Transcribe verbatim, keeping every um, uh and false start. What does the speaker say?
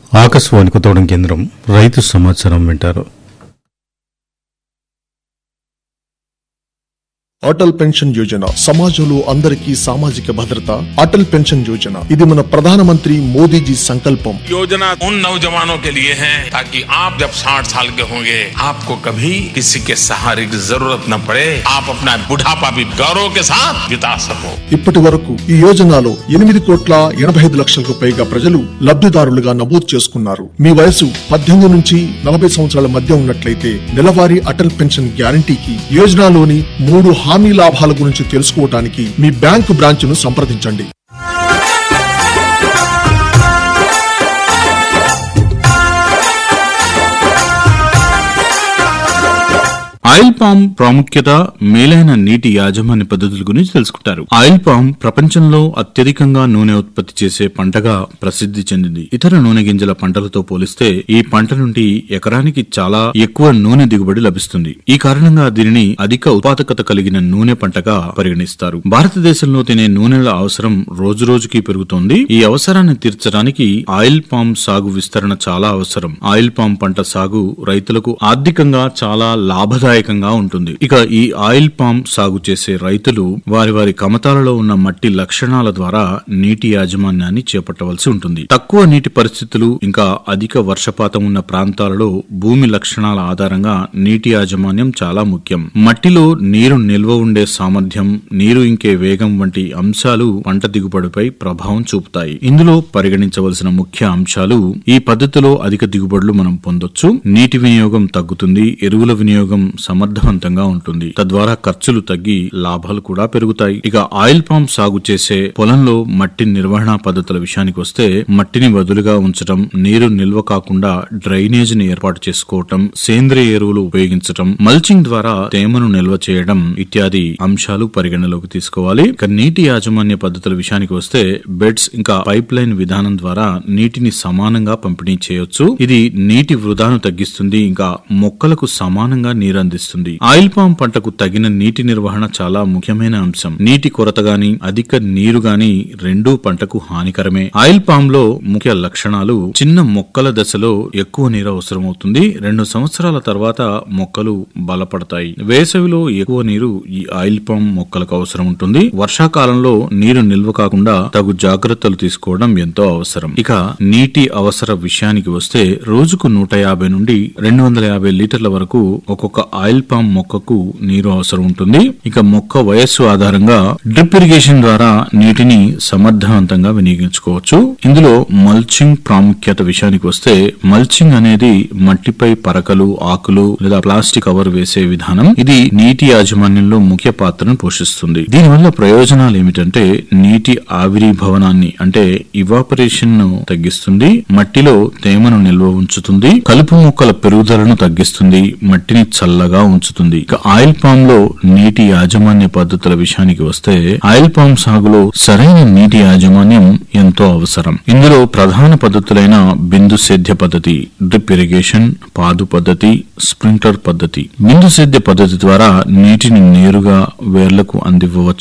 ఆకాశవాణి కొత్తగూడెం కేంద్రం రైతు సమాచారం వింటారు. అటల్ పెన్షన్ యోజన సమాజంలో అందరికీ సామాజిక భద్రత. అటల్ పెన్షన్ యోజన ఇది మన ప్రధానమంత్రి మోదీజీ సంకల్పం. योजना उन नौजवानों के लिए है ताकि आप जब साठ साल के होंगे आपको कभी किसी के सहारे की जरूरत न पड़े, आप अपना बुढ़ापा भी गौरव के साथ बिता सको. ఇప్పటి వరకు ఈ యోజనలో ఎనిమిది కోట్ల ఎనభై ఐదు లక్షలకు పైగా ప్రజలు లబ్ధిదారులుగా నమోదు చేసుకున్నారు. మీ వయసు పద్దెనిమిది నుంచి నలభై సంవత్సరాల మధ్య ఉన్నట్లయితే నెలవారీ అటల్ పెన్షన్ గ్యారంటీకి యోజనలోని మూడు హామీ లాభాల గురించి తెలుసుకోవడానికి మీ బ్యాంకు బ్రాంచ్ ను సంప్రదించండి. ఆయిల్ పామ్ ప్రాముఖ్యత, మేలైన నీటి యాజమాన్య పద్ధతుల గురించి తెలుసుకుంటారు. ఆయిల్ పామ్ ప్రపంచంలో అత్యధికంగా నూనె ఉత్పత్తి చేసే పంటగా ప్రసిద్ధి చెందింది. ఇతర నూనె గింజల పంటలతో పోలిస్తే ఈ పంట నుండి ఎకరానికి చాలా ఎక్కువ నూనె దిగుబడి లభిస్తుంది. ఈ కారణంగా దీనిని అధిక ఉత్పాదకత కలిగిన నూనె పంటగా పరిగణిస్తారు. భారతదేశంలో తినే నూనెల అవసరం రోజు రోజుకి పెరుగుతోంది. ఈ అవసరాన్ని తీర్చడానికి ఆయిల్ పామ్ సాగు విస్తరణ చాలా అవసరం. ఆయిల్ పామ్ పంట సాగు రైతులకు ఆర్థికంగా చాలా లాభదాయక ఉంటుంది. ఇక ఈ ఆయిల్ పామ్ సాగు చేసే రైతులు వారి వారి కమతాలలో ఉన్న మట్టి లక్షణాల ద్వారా నీటి యాజమాన్యాన్ని చేపట్టవలసి ఉంటుంది. తక్కువ నీటి పరిస్థితులు ఇంకా అధిక వర్షపాతం ఉన్న ప్రాంతాలలో భూమి లక్షణాల ఆధారంగా నీటి యాజమాన్యం చాలా ముఖ్యం. మట్టిలో నీరు నిల్వ ఉండే సామర్థ్యం, నీరు ఇంకే వేగం వంటి అంశాలు పంట దిగుబడిపై ప్రభావం చూపుతాయి. ఇందులో పరిగణించవలసిన ముఖ్య అంశాలు: ఈ పద్ధతిలో అధిక దిగుబడులు మనం పొందొచ్చు, నీటి వినియోగం తగ్గుతుంది, ఎరువుల వినియోగం సమర్థవంతంగా ఉంటుంది, తద్వారా ఖర్చులు తగ్గి లాభాలు కూడా పెరుగుతాయి. ఇక ఆయిల్ పామ్ సాగు చేసే పొలంలో మట్టి నిర్వహణ పద్ధతుల విషయానికి వస్తే మట్టిని వదులుగా ఉంచడం, నీరు నిల్వ కాకుండా డ్రైనేజ్ ని ఏర్పాటు చేసుకోవటం, సేంద్రియ ఎరువులు ఉపయోగించడం, మల్చింగ్ ద్వారా తేమను నిల్వ చేయడం ఇత్యాది అంశాలు పరిగణలోకి తీసుకోవాలి. ఇక నీటి యాజమాన్య పద్ధతుల విషయానికి వస్తే బెడ్స్ ఇంకా పైప్ లైన్ విధానం ద్వారా నీటిని సమానంగా పంపిణీ చేయొచ్చు. ఇది నీటి వృధాను తగ్గిస్తుంది, ఇంకా మొక్కలకు సమానంగా నీరు అందిస్తుంది. ఆయిల్ పామ్ పంటకు తగిన నీటి నిర్వహణ చాలా ముఖ్యమైన అంశం. నీటి కొరత గాని అధిక నీరు గాని రెండూ పంటకు హానికరమే. ఆయిల్ పామ్ లో ముఖ్య లక్షణాలు: చిన్న మొక్కల దశలో ఎక్కువ నీరు అవసరమవుతుంది. రెండు సంవత్సరాల తర్వాత మొక్కలు బలపడతాయి. వేసవిలో ఎక్కువ నీరు ఈ ఆయిల్ పామ్ మొక్కలకు అవసరం ఉంటుంది. వర్షాకాలంలో నీరు నిల్వ కాకుండా తగు జాగ్రత్తలు తీసుకోవడం ఎంతో అవసరం. ఇక నీటి అవసర విషయానికి వస్తే రోజుకు నూట యాభై నుండి రెండు వందల యాభై లీటర్ల వరకు ఒక్కొక్క ఆయిల్ పామ్ మొక్కకు నీరు అవసరం ఉంటుంది. ఇక మొక్క వయస్సు ఆధారంగా డ్రిప్ ఇరిగేషన్ ద్వారా నీటిని సమర్థవంతంగా వినియోగించుకోవచ్చు. ఇందులో మల్చింగ్ ప్రాముఖ్యత విషయానికి వస్తే మల్చింగ్ అనేది మట్టిపై పరకలు, ఆకులు లేదా ప్లాస్టిక్ కవర్ వేసే విధానం. ఇది నీటి యాజమాన్యంలో ముఖ్య పాత్రను పోషిస్తుంది. దీనివల్ల ప్రయోజనాలు ఏమిటంటే నీటి ఆవిరీభవనాన్ని అంటే ఇవాపరేషన్ ను తగ్గిస్తుంది, మట్టిలో తేమను నిల్వ ఉంచుతుంది, కలుపు మొక్కల పెరుగుదలను తగ్గిస్తుంది, మట్టిని చల్లగా ఉంచుతుంది. ఇక ఆయిల్ పామ్ లో నీటి యాజమాన్య పద్ధతుల విషయానికి వస్తే ఆయిల్ పామ్ సాగులో సరైన నీటి యాజమాన్యం ఎంతో అవసరం. ఇందులో ప్రధాన పద్ధతులైన బిందు సేద్య పద్ధతి, డ్రిప్ ఇరిగేషన్, పాదు పద్ధతి, స్ప్రింక్లర్ పద్ధతి. బిందు సేద్య పద్ధతి ద్వారా నీటిని నేరుగా వేర్లకు అందివ్వవచ్చు.